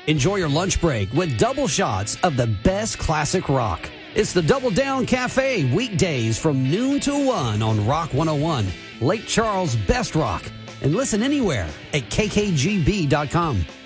Enjoy your lunch break with double shots of the best classic rock. It's the Double Down Cafe, weekdays from noon to 1 on Rock 101, Lake Charles' best rock. And listen anywhere at kkgb.com.